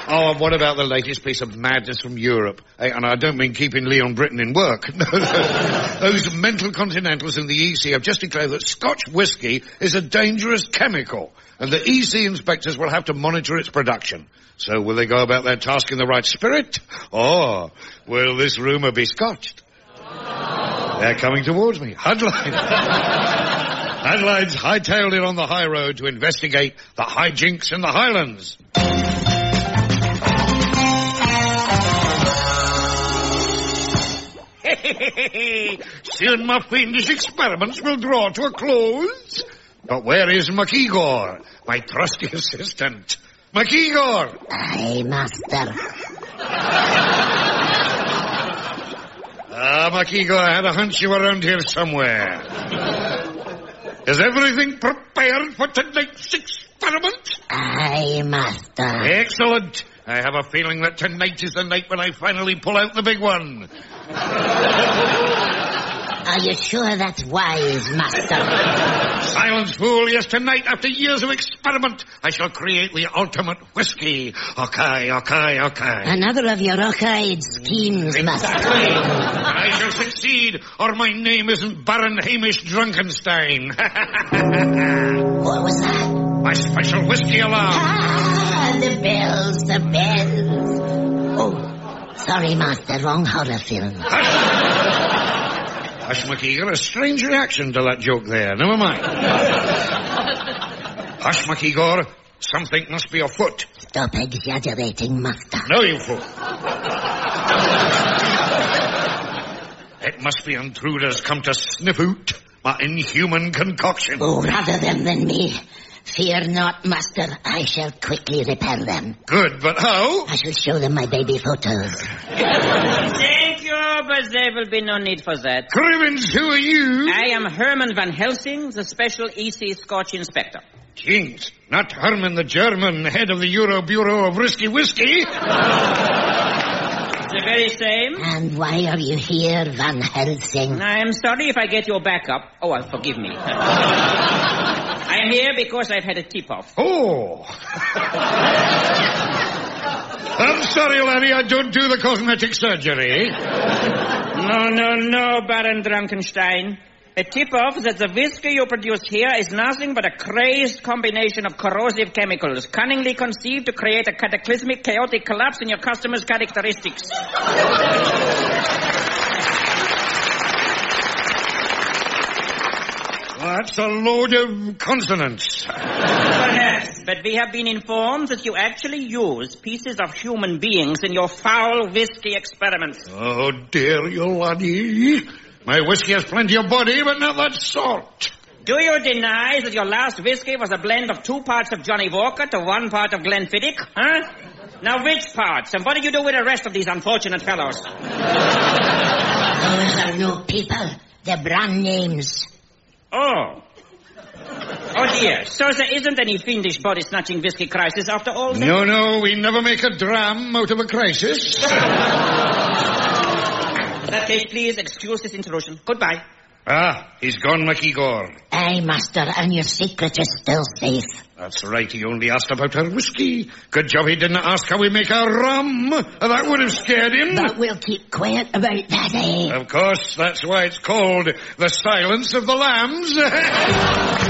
Oh, what about the latest piece of madness from Europe? And I don't mean keeping Leon Britton in work. No. Those mental continentals in the EC have just declared that Scotch whisky is a dangerous chemical, and the EC inspectors will have to monitor its production. So will they go about their task in the right spirit? Or will this rumour be scotched? They're coming towards me. Hadline's hightailed it on the high road to investigate the hijinks in the Highlands. Soon my fiendish experiments will draw to a close. But where is McIgor, my trusty assistant? McIgor! Aye, master. McIgor, I had a hunch you were around here somewhere. Is everything prepared for tonight's experiment? Aye, master. Excellent. I have a feeling that tonight is the night when I finally pull out the big one. Are you sure that's wise, master? Silence, fool. Yes, tonight, after years of experiment, I shall create the ultimate whiskey. Okay. Another of your rock-eyed schemes, master. I shall succeed, or my name isn't Baron Hamish Drunkenstein. What was that? My special whiskey alarm. The bells. Oh, sorry, master. Wrong horror film. Hush, McIgor, a strange reaction to that joke there. Never mind. Hush, McIgor, something must be afoot. Stop exaggerating, master. No, you fool. It must be intruders come to sniff out my inhuman concoction. Oh, rather them than me. Fear not, master. I shall quickly repair them. Good, but how? I shall show them my baby photos. Thank you, but there will be no need for that. Crimmins, who are you? I am Herman Van Helsing, the special EC Scotch inspector. Kings, not Herman the German, head of the Euro Bureau of Risky Whiskey. The very same. And why are you here, Van Helsing? I am sorry if I get your back up. Oh, forgive me. I am here because I've had a tip-off. Oh. I'm sorry, laddie, I don't do the cosmetic surgery. No, Baron Drunkenstein. A tip-off that the whiskey you produce here is nothing but a crazed combination of corrosive chemicals, cunningly conceived to create a cataclysmic, chaotic collapse in your customers' characteristics. That's a load of consonants. Perhaps, but we have been informed that you actually use pieces of human beings in your foul whiskey experiments. Oh, dare you, laddie. My whiskey has plenty of body, but not that sort. Do you deny that your last whiskey was a blend of 2 parts of Johnny Walker to 1 part of Glenfiddich, huh? Now, which parts? And what did you do with the rest of these unfortunate fellows? Those are no people. They're brand names. Oh, dear. So there isn't any fiendish body-snatching whiskey crisis after all? Then? No, we never make a dram out of a crisis. In that case, please excuse this intrusion. Goodbye. He's gone, McIgor. Aye, master, and your secret is still safe. That's right, he only asked about our whiskey. Good job he didn't ask how we make our rum. That would have scared him. But we'll keep quiet about that, eh? Of course, that's why it's called the Silence of the Lambs.